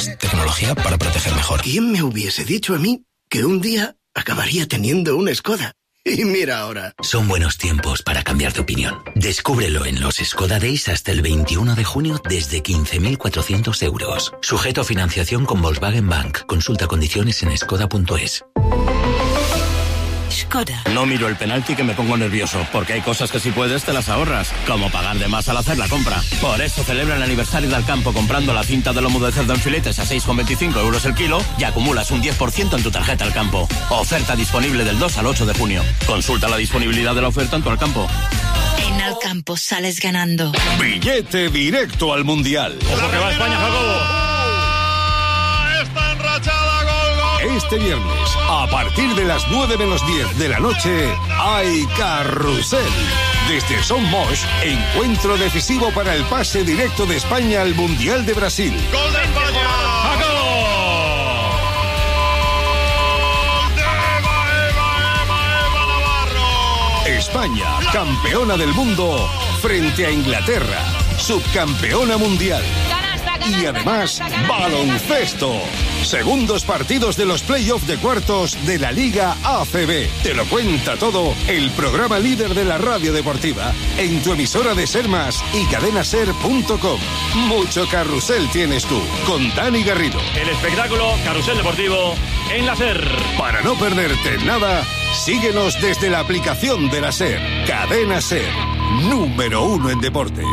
Tecnología para proteger mejor. ¿Quién me hubiese dicho a mí que un día acabaría teniendo un Skoda? Y mira ahora. Son buenos tiempos para cambiar de opinión. Descúbrelo en los Skoda Days hasta el 21 de junio desde 15.400 euros. Sujeto a financiación con Volkswagen Bank. Consulta condiciones en skoda.es. Skoda. No miro el penalti que me pongo nervioso, porque hay cosas que si puedes te las ahorras, como pagar de más al hacer la compra. Por eso celebra el aniversario del campo comprando la cinta de lomo de cerdo en filetes a 6,25 euros el kilo y acumulas un 10% en tu tarjeta al campo. Oferta disponible del 2 al 8 de junio. Consulta la disponibilidad de la oferta en tu Alcampo. En Alcampo sales ganando. Billete directo al Mundial. Ojo que va España, Jacobo. Está enrachada, gol. Este viernes, a partir de las 9 menos 10 de la noche, hay Carrusel. Desde Son Moix, encuentro decisivo para el pase directo de España al Mundial de Brasil. ¡Gol de España! ¡Jacobo! España, campeona del mundo, frente a Inglaterra, subcampeona mundial. Y además, baloncesto. Segundos partidos de los playoffs de cuartos de la Liga ACB. Te lo cuenta todo el programa líder de la radio deportiva en tu emisora de Ser Más y cadenaser.com. Mucho carrusel tienes tú, con Dani Garrido. El espectáculo Carrusel Deportivo en la Ser. Para no perderte nada, síguenos desde la aplicación de la Ser. Cadena Ser, número 1 en deporte.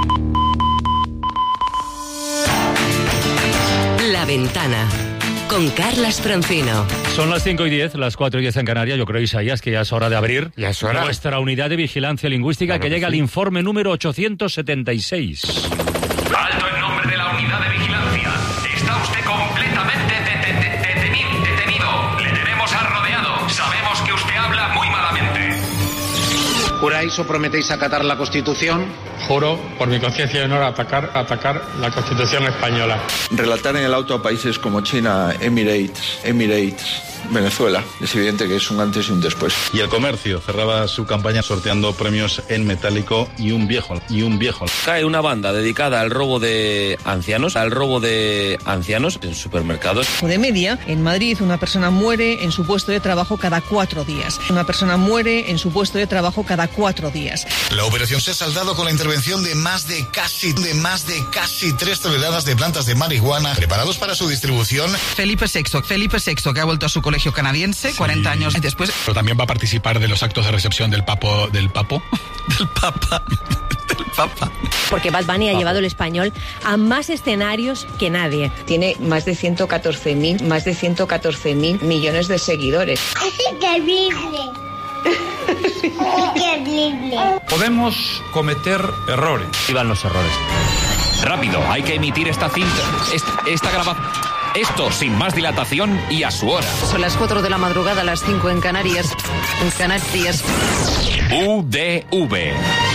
La Ventana, con Carlas Francino. Son las 5:10, las 4:10 en Canarias. Yo creo, Isaías, que ya es hora de abrir nuestra unidad de vigilancia lingüística, claro que llega al informe número 876. Alto en nombre de la unidad de vigilancia. Está usted completamente detenido. Le tenemos rodeado. Sabemos que usted habla muy malamente. ¿Juráis o prometéis acatar la Constitución? Juro, por mi conciencia y honor, atacar la Constitución española. Relatar en el auto a países como China, Emirates, Venezuela. Es evidente que es un antes y un después. Y el comercio cerraba su campaña sorteando premios en metálico y un viejo. Cae una banda dedicada al robo de ancianos en supermercados. De media, en Madrid una persona muere en su puesto de trabajo cada 4 días. Una persona muere en su puesto de trabajo cada 4 días. La operación se ha saldado con la intervención de más de casi 3 toneladas de plantas de marihuana preparados para su distribución. Felipe VI, que ha vuelto a su colegio canadiense, sí, 40 años después. Pero también va a participar de los actos de recepción del Papa. Porque Bad Bunny ha llevado el español a más escenarios que nadie. Tiene más de 114.000 millones de seguidores. ¡Es increíble! Increíble. Podemos cometer errores. Ahí van los errores. Rápido, hay que emitir esta cinta, esta grabación. Esto sin más dilatación y a su hora. Son las 4 de la madrugada, las 5 en Canarias. UDV.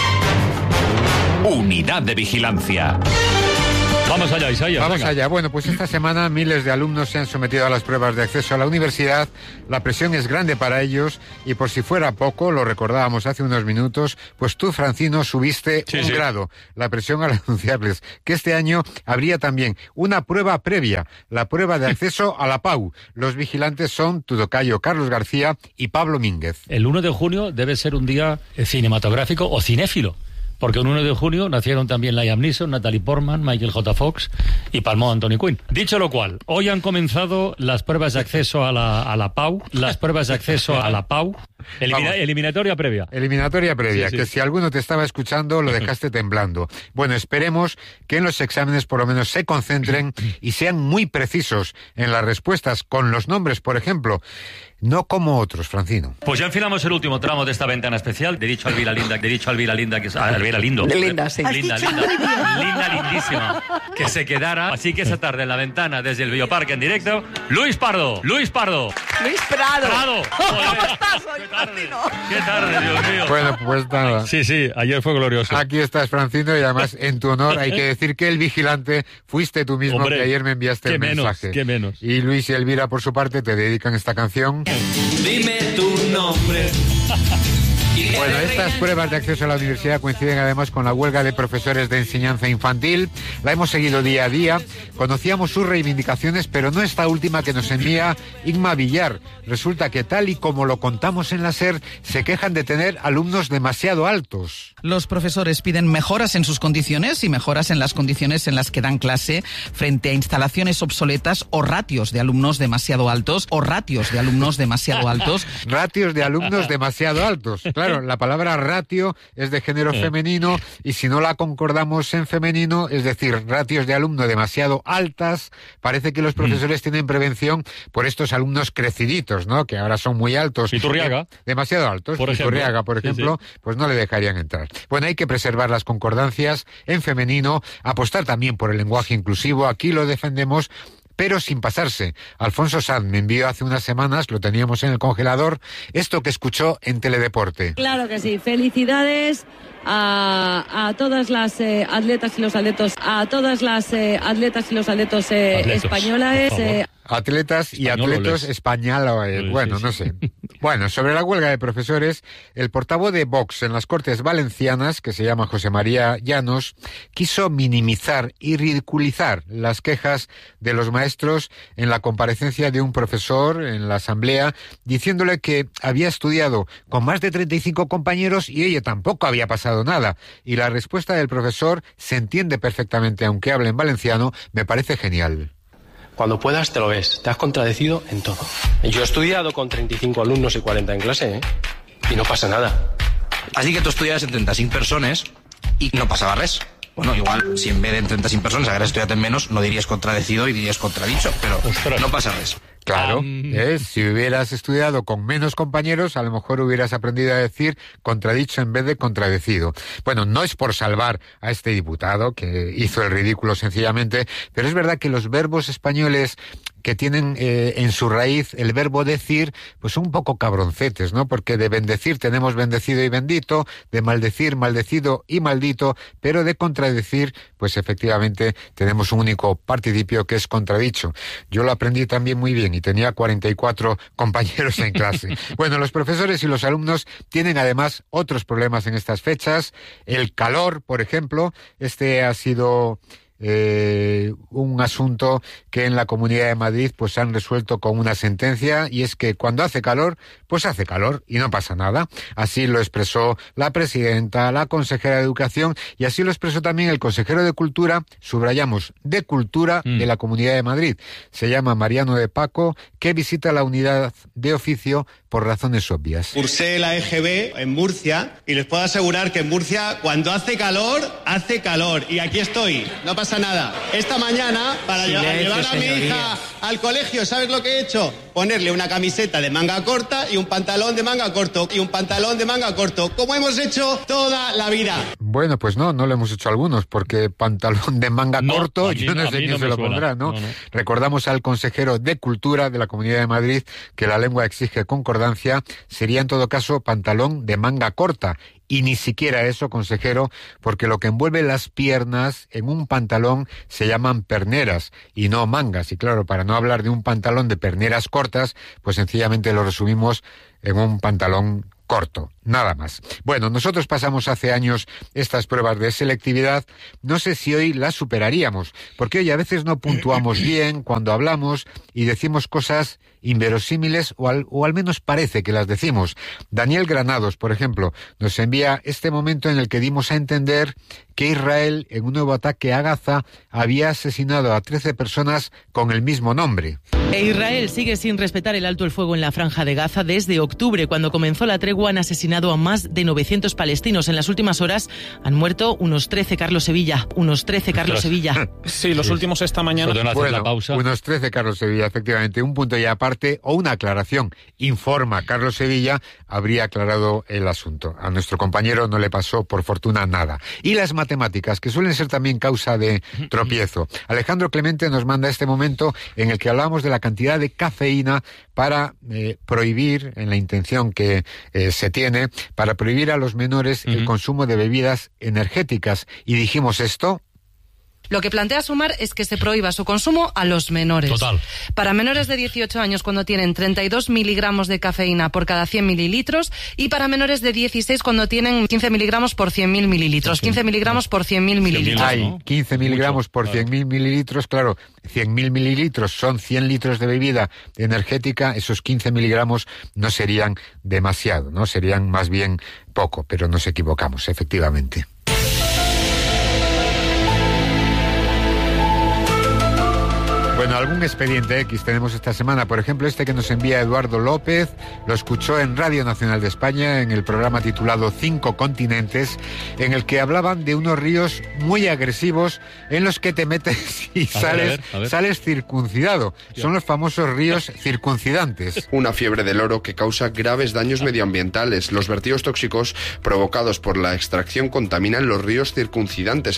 Unidad de Vigilancia. Vamos allá, Isaías. Vamos allá. Bueno, pues esta semana miles de alumnos se han sometido a las pruebas de acceso a la universidad. La presión es grande para ellos y por si fuera poco, lo recordábamos hace unos minutos, pues tú, Francino, subiste un grado la presión al anunciarles que este año habría también una prueba previa, la prueba de acceso a la PAU. Los vigilantes son tu tocayo Carlos García y Pablo Mínguez. El 1 de junio debe ser un día cinematográfico o cinéfilo. Porque el 1 de junio nacieron también Liam Neeson, Natalie Portman, Michael J. Fox y palmó Anthony Quinn. Dicho lo cual, hoy han comenzado las pruebas de acceso a la PAU, eliminatoria previa. Eliminatoria previa, sí. Que si alguno te estaba escuchando lo dejaste temblando. Bueno, esperemos que en los exámenes por lo menos se concentren y sean muy precisos en las respuestas con los nombres, por ejemplo. No como otros, Francino. Pues ya enfilamos el último tramo de esta ventana especial. De dicho a Elvira Linda, que es Elvira Lindo. Linda, sí. Linda, lindísima. Que se quedara. Así que esa tarde en la ventana, desde el Bioparque en directo, Luis Prado. Luis Prado. ¿Cómo estás hoy, Francino? Qué tarde, Dios mío. Bueno, pues nada. Sí, ayer fue glorioso. Aquí estás, Francino, y además en tu honor hay que decir que el vigilante fuiste tú mismo. Hombre, que ayer me enviaste el mensaje. Qué menos. Y Luis y Elvira, por su parte, te dedican esta canción. Dime tu nombre y Bueno, estas pruebas de acceso a la universidad coinciden además con la huelga de profesores de enseñanza infantil. La hemos seguido día a día. Conocíamos sus reivindicaciones, pero no esta última que nos envía Inma Villar. Resulta que tal y como lo contamos en la SER, se quejan de tener alumnos demasiado altos. Los profesores piden mejoras en sus condiciones y mejoras en las condiciones en las que dan clase frente a instalaciones obsoletas o ratios de alumnos demasiado altos Ratios de alumnos demasiado altos. Claro, la palabra ratio es de género femenino y si no la concordamos en femenino, es decir, ratios de alumno demasiado altas, parece que los profesores tienen prevención por estos alumnos creciditos, ¿no? Que ahora son muy altos. Iturriaga. Demasiado altos. Iturriaga, por ejemplo, pues no le dejarían entrar. Bueno, hay que preservar las concordancias en femenino, apostar también por el lenguaje inclusivo, aquí lo defendemos, pero sin pasarse. Alfonso Sanz me envió hace unas semanas, lo teníamos en el congelador, esto que escuchó en Teledeporte. Claro que sí, felicidades a todas las atletas y los atletos, españolas. Atletas y atletos españoles, bueno, no sé. Bueno, sobre la huelga de profesores, el portavoz de Vox en las Cortes Valencianas, que se llama José María Llanos, quiso minimizar y ridiculizar las quejas de los maestros en la comparecencia de un profesor en la asamblea, diciéndole que había estudiado con más de 35 compañeros y oye, tampoco había pasado nada. Y la respuesta del profesor se entiende perfectamente, aunque hable en valenciano, me parece genial. Cuando puedas te lo ves, te has contradecido en todo. Yo he estudiado con 35 alumnos y 40 en clase, y no pasa nada. Así que tú estudiabas en 35 personas y no pasaba res. Bueno, igual, si en vez de en 35 personas hubieras estudiado en menos, no dirías contradecido y dirías contradicho, pero no pasa res. Claro, si hubieras estudiado con menos compañeros, a lo mejor hubieras aprendido a decir contradicho en vez de contradecido. Bueno, no es por salvar a este diputado, que hizo el ridículo sencillamente, pero es verdad que los verbos españoles que tienen en su raíz el verbo decir, pues son un poco cabroncetes, ¿no? Porque de bendecir tenemos bendecido y bendito, de maldecir, maldecido y maldito, pero de contradecir, pues efectivamente tenemos un único participio que es contradicho. Yo lo aprendí también muy bien y tenía 44 compañeros en clase. Bueno, los profesores y los alumnos tienen además otros problemas en estas fechas. El calor, por ejemplo, este ha sido un asunto que en la Comunidad de Madrid pues han resuelto con una sentencia, y es que cuando hace calor, pues hace calor y no pasa nada. Así lo expresó la presidenta, la consejera de Educación, y así lo expresó también el consejero de Cultura, subrayamos, de Cultura de la Comunidad de Madrid. Se llama Mariano de Paco, que visita la unidad de oficio por razones obvias. Cursé la EGB en Murcia y les puedo asegurar que en Murcia cuando hace calor y aquí estoy, no pasa nada. Esta mañana, para llevar a mi hija al colegio, ¿sabes lo que he hecho? Ponerle una camiseta de manga corta y un pantalón de manga corto, como hemos hecho toda la vida. Bueno, pues no lo hemos hecho algunos, porque pantalón de manga corto, yo no sé quién se lo pondrá, ¿no? Recordamos al consejero de Cultura de la Comunidad de Madrid que la lengua exige concordancia, sería en todo caso pantalón de manga corta. Y ni siquiera eso, consejero, porque lo que envuelve las piernas en un pantalón se llaman perneras y no mangas. Y claro, para no hablar de un pantalón de perneras cortas, pues sencillamente lo resumimos en un pantalón corto, nada más. Bueno, nosotros pasamos hace años estas pruebas de selectividad, no sé si hoy las superaríamos, porque hoy a veces no puntuamos bien cuando hablamos y decimos cosas inverosímiles o al menos parece que las decimos. Daniel Granados, por ejemplo, nos envía este momento en el que dimos a entender que Israel, en un nuevo ataque a Gaza, había asesinado a 13 personas con el mismo nombre. Israel sigue sin respetar el alto el fuego en la franja de Gaza desde octubre, cuando comenzó la tregua. Han asesinado a más de 900 palestinos. En las últimas horas han muerto unos 13, Carlos Sevilla. Sí, los últimos esta mañana. Bueno, unos 13, Carlos Sevilla, efectivamente. Un punto y aparte, o una aclaración. Informa Carlos Sevilla, habría aclarado el asunto. A nuestro compañero no le pasó, por fortuna, nada. Y las matemáticas, que suelen ser también causa de tropiezo. Alejandro Clemente nos manda este momento en el que hablamos de la cantidad de cafeína para prohibir, en la intención que se tiene, para prohibir a los menores el consumo de bebidas energéticas. Y dijimos esto. Lo que plantea Sumar es que se prohíba su consumo a los menores. Total. Para menores de 18 años cuando tienen 32 miligramos de cafeína por cada 100 mililitros y para menores de 16 cuando tienen 15 miligramos por 100.000 mililitros. 15 miligramos por 100.000 mililitros. Hay 15 miligramos por 100.000 mililitros, claro, 100.000 mililitros son 100 litros de bebida energética, esos 15 miligramos no serían demasiado, ¿no? Serían más bien poco, pero nos equivocamos, efectivamente. Bueno, algún expediente X tenemos esta semana. Por ejemplo, este que nos envía Eduardo López, lo escuchó en Radio Nacional de España, en el programa titulado 5 Continentes, en el que hablaban de unos ríos muy agresivos en los que te metes y sales circuncidado. Son los famosos ríos circuncidantes. Una fiebre del oro que causa graves daños medioambientales. Los vertidos tóxicos provocados por la extracción contaminan los ríos circuncidantes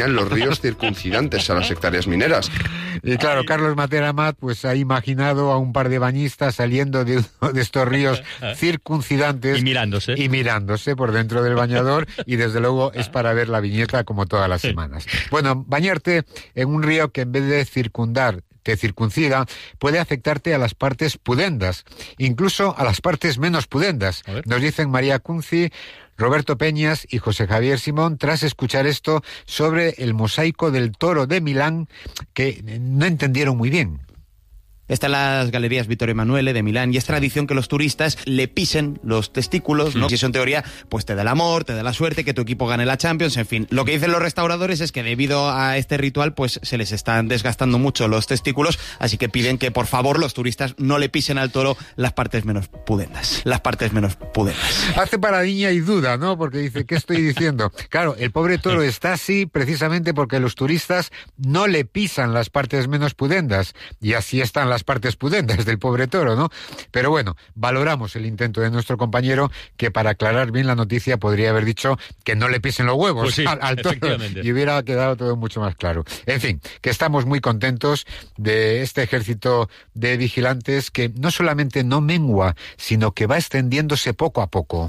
a las hectáreas mineras. Y claro, Carlos Matera Amat pues ha imaginado a un par de bañistas saliendo de uno de estos ríos circuncidantes y mirándose por dentro del bañador, y desde luego es para ver la viñeta como todas las semanas. Bueno, bañarte en un río que en vez de circundar te circuncida puede afectarte a las partes pudendas, incluso a las partes menos pudendas. Nos dicen María Cunci, Roberto Peñas y José Javier Simón, tras escuchar esto sobre el mosaico del Toro de Milán, que no entendieron muy bien. Están las galerías Vittorio Emanuele de Milán y es tradición que los turistas le pisen los testículos, ¿no? Y eso en teoría pues te da el amor, te da la suerte, que tu equipo gane la Champions, en fin. Lo que dicen los restauradores es que debido a este ritual pues se les están desgastando mucho los testículos, así que piden que por favor los turistas no le pisen al toro las partes menos pudendas. Hace paradilla y duda, ¿no? Porque dice, ¿qué estoy diciendo? Claro, el pobre toro está así precisamente porque los turistas no le pisan las partes menos pudendas, y así están las partes pudendas del pobre toro, ¿no? Pero bueno, valoramos el intento de nuestro compañero, que para aclarar bien la noticia podría haber dicho que no le pisen los huevos pues sí, al toro, y hubiera quedado todo mucho más claro. En fin, que estamos muy contentos de este ejército de vigilantes que no solamente no mengua, sino que va extendiéndose poco a poco.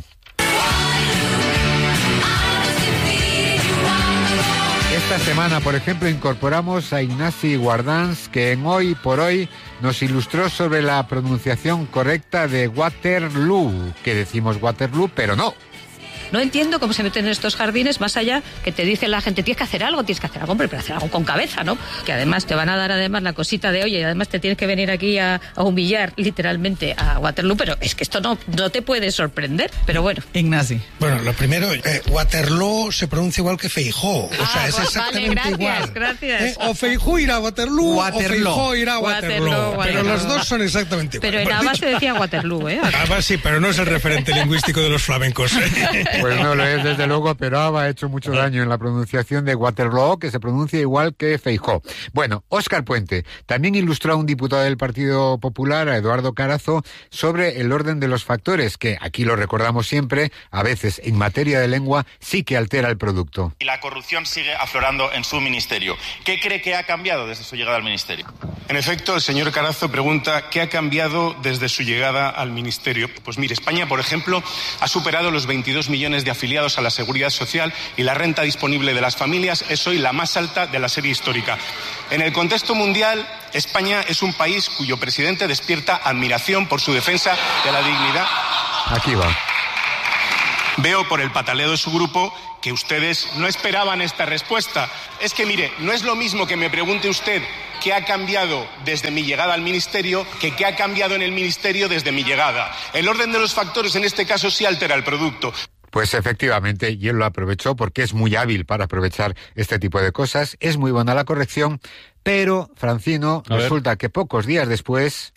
Esta semana, por ejemplo, incorporamos a Ignasi Guardans, que en Hoy por Hoy nos ilustró sobre la pronunciación correcta de Waterloo, que decimos Waterloo, pero no. No entiendo cómo se meten en estos jardines, más allá que te dice la gente, tienes que hacer algo, hombre, pero hacer algo con cabeza, ¿no? Que además te van a dar la cosita de, oye, y además te tienes que venir aquí a humillar literalmente a Waterloo, pero es que esto no te puede sorprender, pero bueno. Ignasi. Bueno, lo primero, Waterloo se pronuncia igual que Feijóo, o sea, es exactamente igual. Gracias. O Feijóo irá a Waterloo, o Feijóo irá a Waterloo, pero los dos son exactamente iguales. Pero en Ava se decía Waterloo, ¿eh? Ava sí, pero no es el referente lingüístico de los flamencos, Pues no lo es, desde luego, pero ha hecho mucho daño en la pronunciación de Waterloo, que se pronuncia igual que Feijóo. Bueno, Óscar Puente también ilustró a un diputado del Partido Popular, a Eduardo Carazo, sobre el orden de los factores, que aquí lo recordamos siempre, a veces en materia de lengua sí que altera el producto. Y la corrupción sigue aflorando en su ministerio. ¿Qué cree que ha cambiado desde su llegada al ministerio? En efecto, el señor Carazo pregunta ¿qué ha cambiado desde su llegada al ministerio? Pues mire, España, por ejemplo, ha superado los 22 millones de afiliados a la Seguridad Social y la renta disponible de las familias es hoy la más alta de la serie histórica. En el contexto mundial, España es un país cuyo presidente despierta admiración por su defensa de la dignidad. Aquí va. Veo por el pataleo de su grupo que ustedes no esperaban esta respuesta. Es que, mire, no es lo mismo que me pregunte usted qué ha cambiado desde mi llegada al ministerio que qué ha cambiado en el ministerio desde mi llegada. El orden de los factores en este caso sí altera el producto. Pues efectivamente, y él lo aprovechó porque es muy hábil para aprovechar este tipo de cosas. Es muy buena la corrección, pero, Francino, resulta que pocos días después...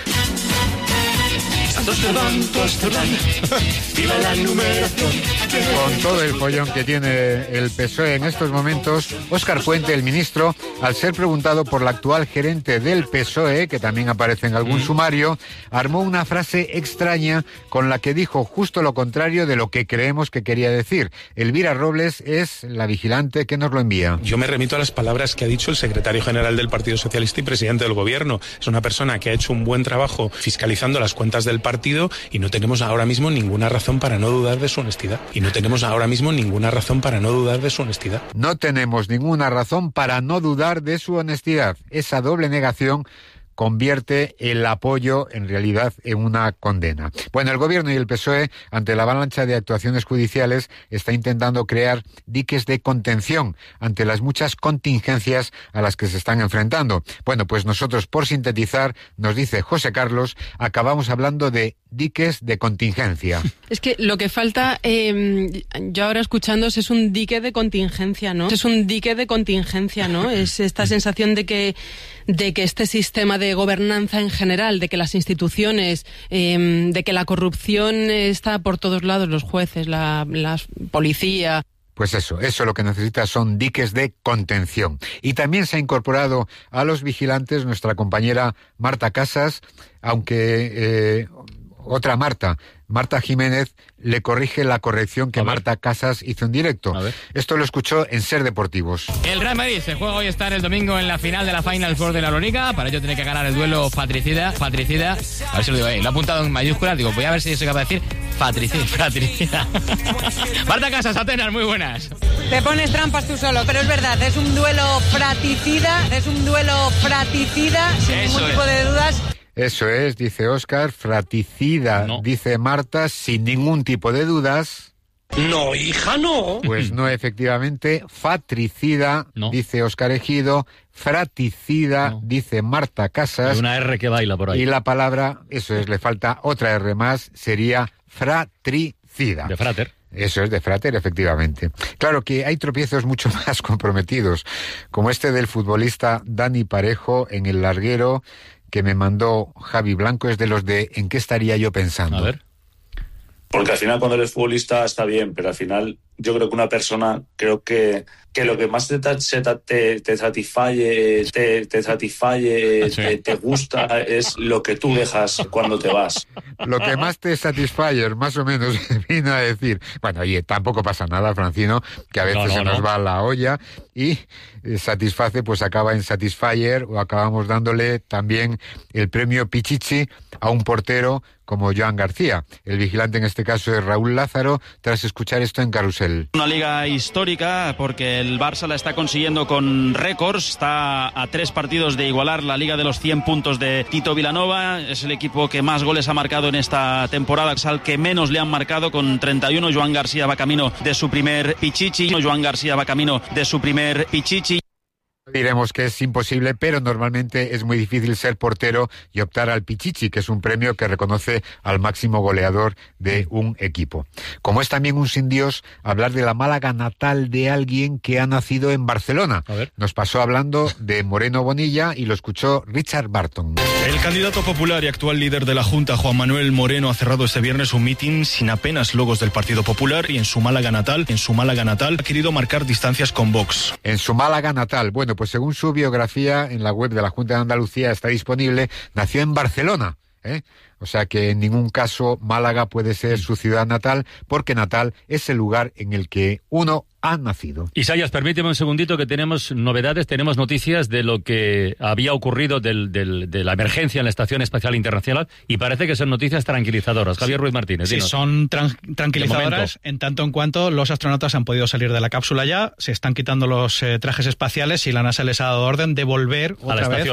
Con todo el follón que tiene el PSOE en estos momentos, Óscar Puente, el ministro, al ser preguntado por la actual gerente del PSOE, que también aparece en algún sumario, armó una frase extraña con la que dijo justo lo contrario de lo que creemos que quería decir. Elvira Robles es la vigilante que nos lo envía. Yo me remito a las palabras que ha dicho el secretario general del Partido Socialista y presidente del Gobierno. Es una persona que ha hecho un buen trabajo fiscalizando las cuentas del partido partido y no tenemos ahora mismo ninguna razón para no dudar de su honestidad. No tenemos ninguna razón para no dudar de su honestidad. Esa doble negación convierte el apoyo en realidad en una condena. Bueno, el Gobierno y el PSOE, ante la avalancha de actuaciones judiciales, está intentando crear diques de contención ante las muchas contingencias a las que se están enfrentando. Bueno, pues nosotros, por sintetizar, nos dice José Carlos, acabamos hablando de diques de contingencia. Es que lo que falta, yo ahora escuchándos, es un dique de contingencia, ¿no? Es un dique de contingencia, ¿no? Es esta sensación de que este sistema de gobernanza en general, de que las instituciones, de que la corrupción está por todos lados, los jueces, la policía. Pues eso lo que necesita son diques de contención. Y también se ha incorporado a los vigilantes nuestra compañera Marta Casas, aunque otra Marta Jiménez, le corrige la corrección que Marta Casas hizo en directo. Esto lo escuchó en Ser Deportivos. El Real Madrid se juega hoy estar el domingo en la final de la Final Four de la Euroliga. Para ello tiene que ganar el duelo Patricida. A ver si lo digo ahí. Lo he apuntado en mayúsculas. Digo, voy a ver si soy capaz de decir Patricida. Marta Casas, Atenas, muy buenas. Te pones trampas tú solo, pero es verdad, es un duelo fratricida, sin ningún tipo de dudas. Eso es, dice Óscar, fratricida, dice Marta, sin ningún tipo de dudas. No, hija, no. Pues no, efectivamente, fatricida, dice Óscar Ejido, fratricida, dice Marta Casas. Hay una R que baila por ahí. Y la palabra, eso es, le falta otra R más, sería fratricida. De frater. Eso es, de frater, efectivamente. Claro que hay tropiezos mucho más comprometidos, como este del futbolista Dani Parejo en el larguero, que me mandó Javi Blanco, es de los de ¿en qué estaría yo pensando? A ver. Porque al final cuando eres futbolista está bien, pero al final yo creo que una persona, creo que lo que más te satisfaye, te gusta, es lo que tú dejas cuando te vas. Lo que más te satisfaye, más o menos, vino a decir. Bueno, oye, tampoco pasa nada, Francino, que a veces se nos va la olla y satisface, pues acaba en Satisfyer, o acabamos dándole también el premio Pichichi a un portero como Joan García. El vigilante en este caso es Raúl Lázaro, tras escuchar esto en Carrusel. Una liga histórica porque el Barça la está consiguiendo con récords, está a 3 partidos de igualar la liga de los 100 puntos de Tito Vilanova, es el equipo que más goles ha marcado en esta temporada, es al que menos le han marcado con 31, Joan García va camino de su primer Pichichi, Diremos que es imposible, pero normalmente es muy difícil ser portero y optar al Pichichi, que es un premio que reconoce al máximo goleador de un equipo. Como es también un sin Dios hablar de la Málaga natal de alguien que ha nacido en Barcelona. Nos pasó hablando de Moreno Bonilla y lo escuchó Richard Barton. El candidato popular y actual líder de la Junta, Juan Manuel Moreno, ha cerrado este viernes un mitin sin apenas logos del Partido Popular y en su Málaga natal, ha querido marcar distancias con Vox. En su Málaga natal, bueno, pues según su biografía en la web de la Junta de Andalucía está disponible, nació en Barcelona, O sea que en ningún caso Málaga puede ser su ciudad natal, porque natal es el lugar en el que uno ha nacido. Isaías, permíteme un segundito que tenemos novedades, tenemos noticias de lo que había ocurrido de la emergencia en la Estación Espacial Internacional y parece que son noticias tranquilizadoras. Javier Ruiz Martínez, dinos. Sí, son tranquilizadoras en tanto en cuanto los astronautas han podido salir de la cápsula ya, se están quitando los trajes espaciales y la NASA les ha dado orden de volver otra vez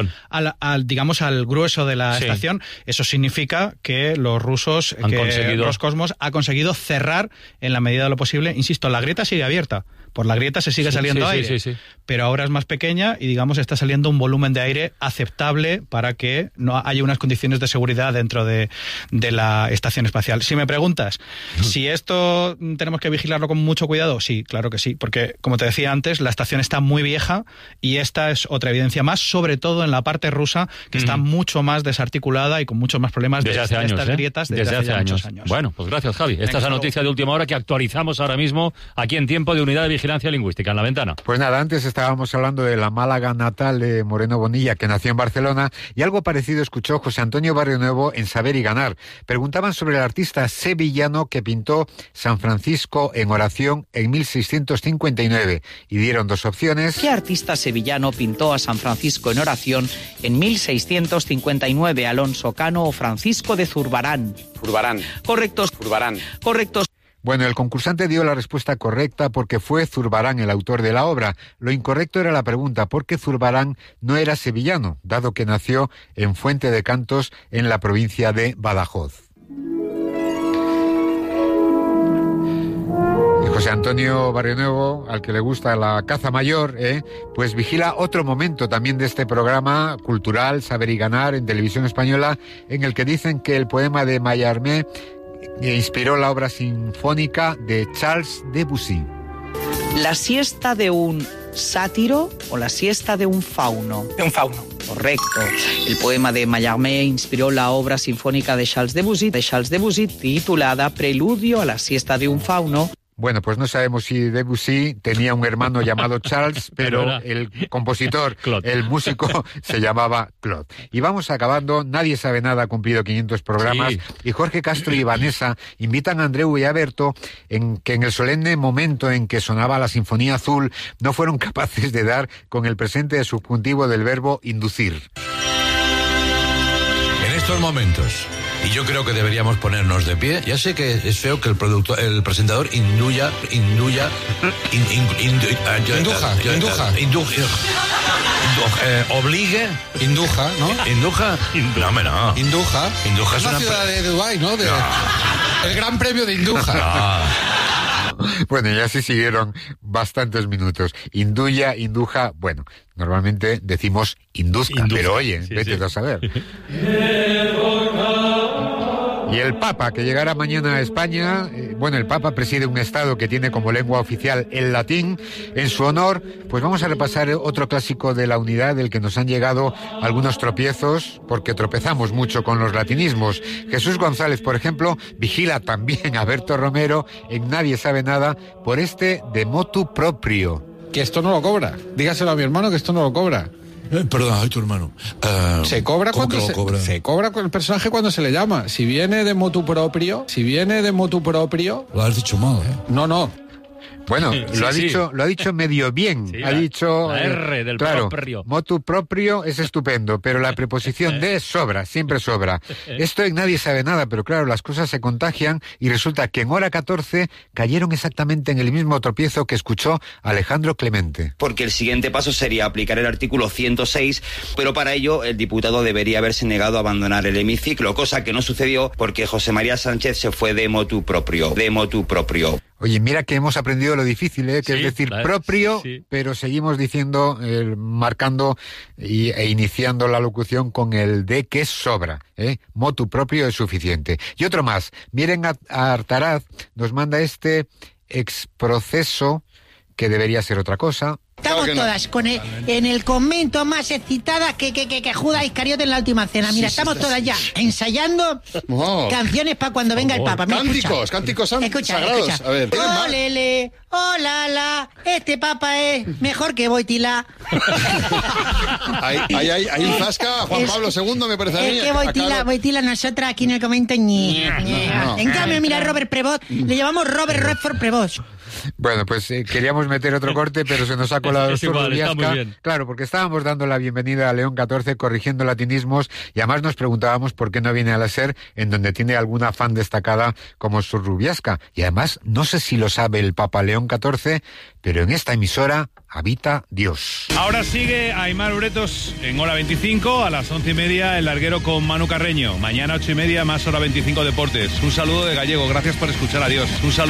al grueso de la estación. Eso significa que los rusos, Roscosmos ha conseguido cerrar en la medida de lo posible, insisto, la grieta sigue abierta. Por la grieta se sigue saliendo aire, pero ahora es más pequeña y está saliendo un volumen de aire aceptable para que no haya unas condiciones de seguridad dentro de la estación espacial. Si me preguntas si esto tenemos que vigilarlo con mucho cuidado, sí, claro que sí, porque como te decía antes, la estación está muy vieja y esta es otra evidencia más, sobre todo en la parte rusa, que está mucho más desarticulada y con muchos más problemas desde hace años, estas grietas desde hace muchos años. Bueno, pues gracias, Javi. Esta es la noticia de última hora que actualizamos ahora mismo aquí en Tiempo de Unidad de Vigilancia Lingüística en La Ventana. Pues nada, antes estábamos hablando de la Málaga natal de Moreno Bonilla, que nació en Barcelona, y algo parecido escuchó José Antonio Barrionuevo en Saber y Ganar. Preguntaban sobre el artista sevillano que pintó San Francisco en oración en 1659 y dieron 2 opciones. ¿Qué artista sevillano pintó a San Francisco en oración en 1659? ¿Alonso Cano o Francisco disco de Zurbarán. Zurbarán. Correctos. Zurbarán. Correctos. Bueno, el concursante dio la respuesta correcta porque fue Zurbarán el autor de la obra. Lo incorrecto era la pregunta, ¿por qué Zurbarán no era sevillano, dado que nació en Fuente de Cantos, en la provincia de Badajoz? Y José Antonio Barrionuevo, al que le gusta la caza mayor, pues vigila otro momento también de este programa cultural, Saber y Ganar, en Televisión Española, en el que dicen que el poema de Mallarmé inspiró la obra sinfónica de Charles Debussy. La siesta de un sátiro o la siesta de un fauno. De un fauno. Correcto. El poema de Mallarmé inspiró la obra sinfónica de Charles Debussy, titulada Preludio a la siesta de un fauno. Bueno, pues no sabemos si Debussy tenía un hermano llamado Charles, pero el compositor, el músico, se llamaba Claude. Y vamos acabando. Nadie sabe nada, ha cumplido 500 programas. Sí. Y Jorge Castro y Vanessa invitan a Andreu y a Berto en que en el solemne momento en que sonaba la Sinfonía Azul no fueron capaces de dar con el presente subjuntivo del verbo inducir. En estos momentos... Y yo creo que deberíamos ponernos de pie. Ya sé que es feo que el presentador induja. Obligue. Induja, ¿no? Induja. No, hombre, no. Induja. Induja es una ciudad de Dubái, ¿no? El Gran Premio de Induja. No. Bueno, y así siguieron bastantes minutos. Induja, bueno, normalmente decimos induzca, pero oye, vete a saber. Y el Papa, que llegará mañana a España, el Papa preside un estado que tiene como lengua oficial el latín. En su honor, pues vamos a repasar otro clásico de la unidad del que nos han llegado algunos tropiezos, porque tropezamos mucho con los latinismos. Jesús González, por ejemplo, vigila también a Berto Romero en Nadie sabe nada por este de motu proprio. Que esto no lo cobra. Dígaselo a mi hermano que esto no lo cobra. Perdón, ay, tu hermano. Se cobra cuando se cobra con el personaje cuando se le llama. Si viene de motu proprio. Lo has dicho mal, ¿eh? No. Bueno, lo ha dicho medio bien. Sí, ha dicho la R del proprio. Motu proprio es estupendo, pero la preposición de sobra, siempre sobra. Esto en Nadie sabe nada, pero claro, las cosas se contagian y resulta que en hora 14 cayeron exactamente en el mismo tropiezo que escuchó Alejandro Clemente. Porque el siguiente paso sería aplicar el artículo 106, pero para ello el diputado debería haberse negado a abandonar el hemiciclo, cosa que no sucedió porque José María Sánchez se fue de motu proprio. Oye, mira que hemos aprendido lo difícil, que es decir propio, pero seguimos diciendo, marcando e iniciando la locución con el de que sobra. Motu propio es suficiente. Y otro más. Miren a Artaraz, nos manda este exproceso, que debería ser otra cosa. Estamos todas en el convento más excitadas que Judas Iscariote en la última cena. Mira, estamos todas ya ensayando canciones para cuando venga el Papa. Mira, cánticos sagrados. Escucha. A ver, ¡Olele! ¡Hola! Este Papa es mejor que Boitila. Hay un zasca, Juan Pablo II, me parece a mí. Es que Boitila, nosotras aquí en el convento, En cambio, mira, Robert Prevost, le llamamos Robert Redford Prevost. Bueno, pues queríamos meter otro corte, pero se nos ha colado el Rubiasca. Claro, porque estábamos dando la bienvenida a León XIV, corrigiendo latinismos, y además nos preguntábamos por qué no viene a la SER, en donde tiene alguna fan destacada como Rubiasca. Y además, no sé si lo sabe el Papa León XIV, pero en esta emisora habita Dios. Ahora sigue Aimar Uretos en hora 25, a las 11:30 el larguero con Manu Carreño. Mañana 8:30 más hora 25 deportes. Un saludo de Gallego, gracias por escuchar a Dios.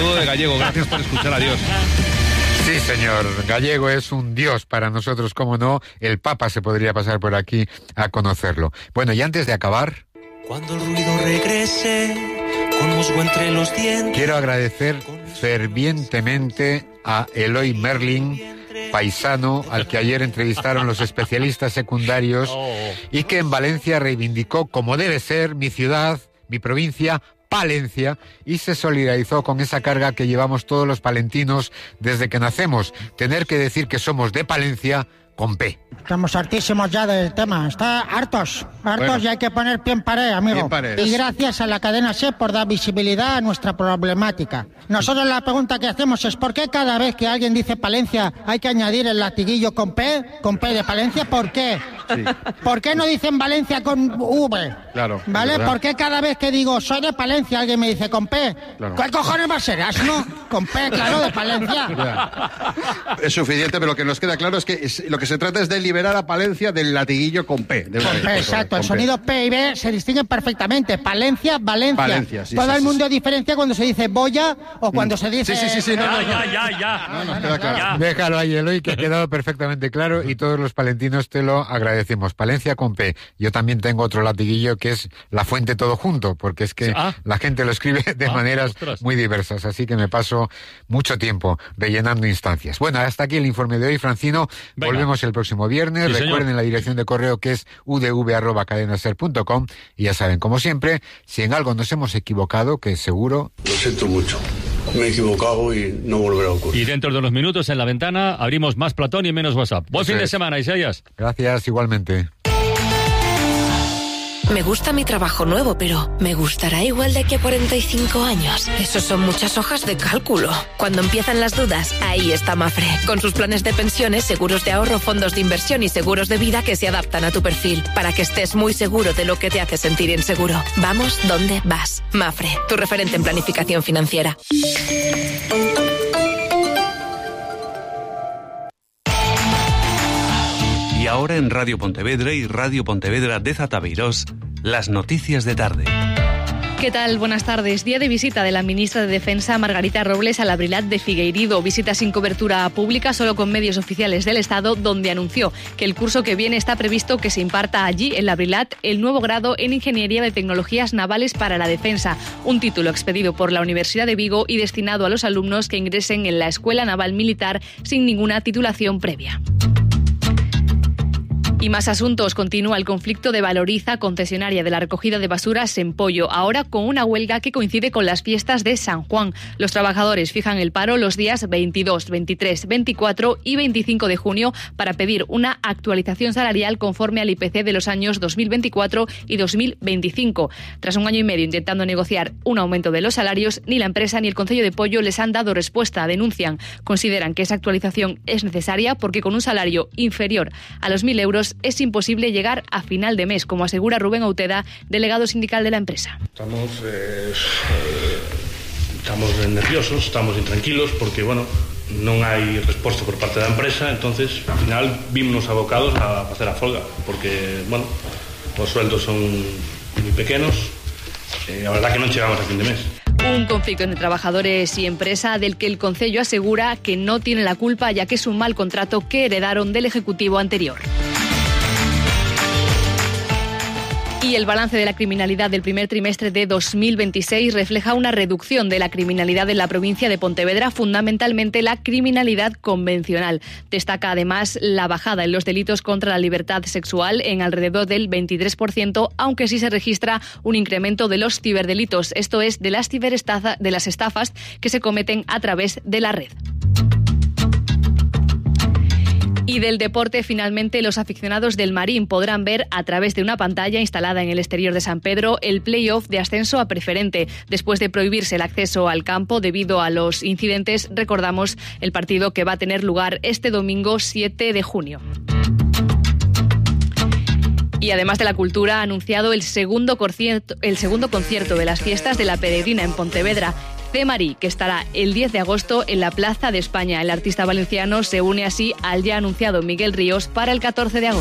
Sí, señor. Gallego es un dios para nosotros, cómo no. El Papa se podría pasar por aquí a conocerlo. Bueno, y antes de acabar, cuando el ruido regrese con musgo entre los dientes, quiero agradecer fervientemente a Eloy Merlin, paisano al que ayer entrevistaron los especialistas secundarios y que en Valencia reivindicó, como debe ser, mi ciudad, mi provincia, Palencia, y se solidarizó con esa carga que llevamos todos los palentinos desde que nacemos, tener que decir que somos de Palencia con P. Estamos hartísimos ya del tema, está hartos bueno, y hay que poner pie en pared, amigo. Y gracias a la cadena SER por dar visibilidad a nuestra problemática. Nosotros la pregunta que hacemos es ¿por qué cada vez que alguien dice Palencia hay que añadir el latiguillo con P de Palencia? ¿Por qué? Sí. ¿Por qué no dicen Valencia con V? Claro. ¿Vale? ¿Por qué cada vez que digo soy de Palencia alguien me dice con P? Claro. ¿Qué cojones va a ser? ¿Asno? Con P, claro, de Palencia. Es suficiente, pero lo que nos queda claro es que lo que se trata es de liberar a Palencia del latiguillo con P. Con P, exacto. El sonido P y B se distinguen perfectamente. Palencia, Valencia. Valencia, sí, todo sí, el mundo sí. diferencia cuando se dice boya o cuando se dice... Sí. Ya. Déjalo ahí, Eloy, que ha quedado perfectamente claro y todos los palentinos te lo agradecemos. Palencia con P. Yo también tengo otro latiguillo que es La Fuente todo junto, porque es que la gente lo escribe de maneras muy diversas, así que me paso mucho tiempo rellenando instancias. Bueno, hasta aquí el informe de hoy, Francino. Venga. Volvemos el próximo viernes. Sí, recuerden señor. La dirección de correo que es udv@cadenaser.com y ya saben, como siempre, si en algo nos hemos equivocado, que seguro... Lo siento mucho. Me he equivocado y no volverá a ocurrir. Y dentro de unos minutos en La Ventana abrimos más Platón y menos WhatsApp. Buen fin de semana, Isaías. Gracias, igualmente. Me gusta mi trabajo nuevo, pero ¿me gustará igual de aquí a 45 años? Eso son muchas hojas de cálculo. Cuando empiezan las dudas, ahí está Mafre. Con sus planes de pensiones, seguros de ahorro, fondos de inversión y seguros de vida que se adaptan a tu perfil, para que estés muy seguro de lo que te hace sentir inseguro. Vamos donde vas. Mafre, tu referente en planificación financiera. Y ahora en Radio Pontevedra y Radio Pontevedra de Zatabeirós, las noticias de tarde. ¿Qué tal? Buenas tardes. Día de visita de la ministra de Defensa, Margarita Robles, a la Brilat de Figueirido. Visita sin cobertura pública, solo con medios oficiales del Estado, donde anunció que el curso que viene está previsto que se imparta allí, en la Brilat, el nuevo grado en Ingeniería de Tecnologías Navales para la Defensa, un título expedido por la Universidad de Vigo y destinado a los alumnos que ingresen en la Escuela Naval Militar sin ninguna titulación previa. Y más asuntos. Continúa el conflicto de Valoriza, concesionaria de la recogida de basuras en Pollo, ahora con una huelga que coincide con las fiestas de San Juan. Los trabajadores fijan el paro los días 22, 23, 24 y 25 de junio para pedir una actualización salarial conforme al IPC de los años 2024 y 2025. Tras un año y medio intentando negociar un aumento de los salarios, ni la empresa ni el Concello de Pollo les han dado respuesta. Denuncian, consideran que esa actualización es necesaria porque con un salario inferior a los 1.000 euros es imposible llegar a final de mes, como asegura Rubén Auteda, delegado sindical de la empresa. Estamos nerviosos, estamos intranquilos porque, non hai resposta por parte da empresa, entonces, ao final, vímonos abocados a facer a folga, porque, os sueldos son moi pequenos e a verdad que non chegamos a fin de mes. Un conflicto entre trabajadores y empresa del que el Concello asegura que no tiene la culpa, ya que es un mal contrato que heredaron del Ejecutivo anterior. Y el balance de la criminalidad del primer trimestre de 2026 refleja una reducción de la criminalidad en la provincia de Pontevedra, fundamentalmente la criminalidad convencional. Destaca además la bajada en los delitos contra la libertad sexual en alrededor del 23%, aunque sí se registra un incremento de los ciberdelitos, esto es, de las estafas que se cometen a través de la red. Y del deporte, finalmente, los aficionados del Marín podrán ver a través de una pantalla instalada en el exterior de San Pedro el play-off de ascenso a preferente. Después de prohibirse el acceso al campo debido a los incidentes, recordamos el partido que va a tener lugar este domingo 7 de junio. Y además de la cultura, ha anunciado el segundo concierto de las fiestas de la Peregrina en Pontevedra, C-Marí, que estará el 10 de agosto en la Plaza de España. El artista valenciano se une así al ya anunciado Miguel Ríos para el 14 de agosto.